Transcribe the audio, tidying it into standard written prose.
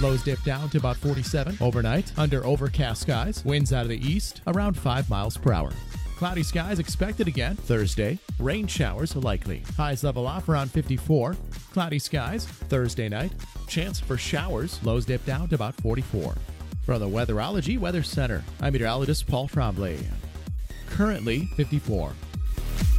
Lows dip down to about 47. Overnight, under overcast skies. Winds out of the east, around 5 miles per hour. Cloudy skies expected again Thursday. Rain showers likely. Highs level off around 54. Cloudy skies Thursday night. Chance for showers. Lows dip down to about 44. From the Weatherology Weather Center, I'm meteorologist Paul Trombley. Currently 54.